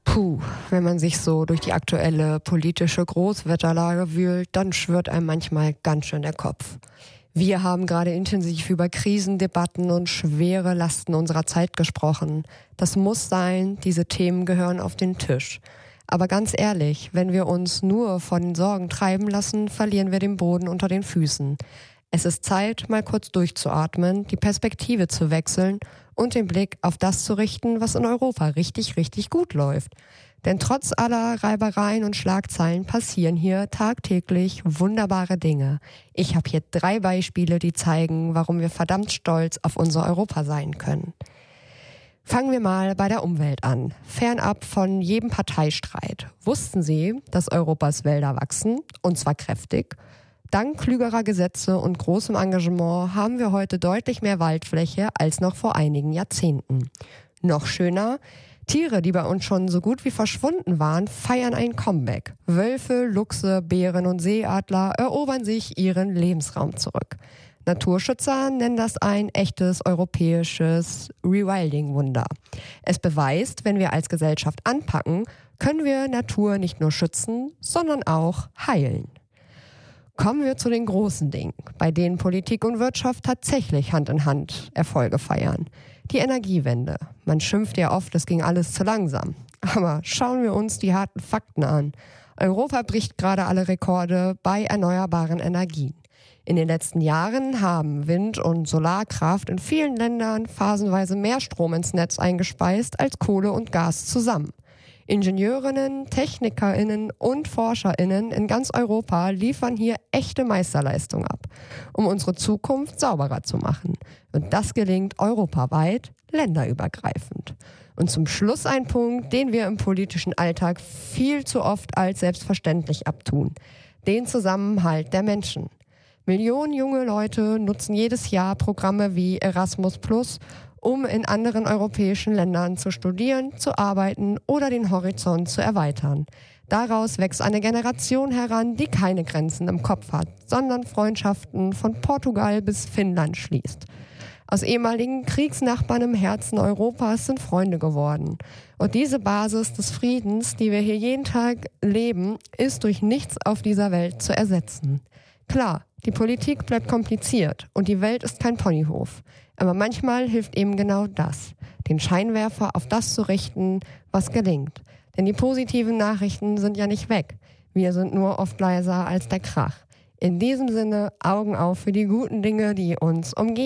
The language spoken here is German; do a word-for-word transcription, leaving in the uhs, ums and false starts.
Puh, wenn man sich so durch die aktuelle politische Großwetterlage wühlt, dann schwirrt einem manchmal ganz schön der Kopf. Wir haben gerade intensiv über Krisendebatten und schwere Lasten unserer Zeit gesprochen. Das muss sein, diese Themen gehören auf den Tisch. Aber ganz ehrlich, wenn wir uns nur von den Sorgen treiben lassen, verlieren wir den Boden unter den Füßen. Es ist Zeit, mal kurz durchzuatmen, die Perspektive zu wechseln und den Blick auf das zu richten, was in Europa richtig, richtig gut läuft. Denn trotz aller Reibereien und Schlagzeilen passieren hier tagtäglich wunderbare Dinge. Ich habe hier drei Beispiele, die zeigen, warum wir verdammt stolz auf unser Europa sein können. Fangen wir mal bei der Umwelt an. Fernab von jedem Parteistreit. Wussten Sie, dass Europas Wälder wachsen, und zwar kräftig? Dank klügerer Gesetze und großem Engagement haben wir heute deutlich mehr Waldfläche als noch vor einigen Jahrzehnten. Noch schöner: Tiere, die bei uns schon so gut wie verschwunden waren, feiern ein Comeback. Wölfe, Luchse, Bären und Seeadler erobern sich ihren Lebensraum zurück. Naturschützer nennen das ein echtes europäisches Rewilding-Wunder. Es beweist, wenn wir als Gesellschaft anpacken, können wir Natur nicht nur schützen, sondern auch heilen. Kommen wir zu den großen Dingen, bei denen Politik und Wirtschaft tatsächlich Hand in Hand Erfolge feiern. Die Energiewende. Man schimpft ja oft, es ging alles zu langsam. Aber schauen wir uns die harten Fakten an. Europa bricht gerade alle Rekorde bei erneuerbaren Energien. In den letzten Jahren haben Wind- und Solarkraft in vielen Ländern phasenweise mehr Strom ins Netz eingespeist als Kohle und Gas zusammen. Ingenieurinnen, TechnikerInnen und ForscherInnen in ganz Europa liefern hier echte Meisterleistung ab, um unsere Zukunft sauberer zu machen. Und das gelingt europaweit, länderübergreifend. Und zum Schluss ein Punkt, den wir im politischen Alltag viel zu oft als selbstverständlich abtun: den Zusammenhalt der Menschen. Millionen junge Leute nutzen jedes Jahr Programme wie Erasmus plus, um in anderen europäischen Ländern zu studieren, zu arbeiten oder den Horizont zu erweitern. Daraus wächst eine Generation heran, die keine Grenzen im Kopf hat, sondern Freundschaften von Portugal bis Finnland schließt. Aus ehemaligen Kriegsnachbarn im Herzen Europas sind Freunde geworden. Und diese Basis des Friedens, die wir hier jeden Tag leben, ist durch nichts auf dieser Welt zu ersetzen. Klar, die Politik bleibt kompliziert und die Welt ist kein Ponyhof. Aber manchmal hilft eben genau das, den Scheinwerfer auf das zu richten, was gelingt. Denn die positiven Nachrichten sind ja nicht weg. Wir sind nur oft leiser als der Krach. In diesem Sinne, Augen auf für die guten Dinge, die uns umgeben.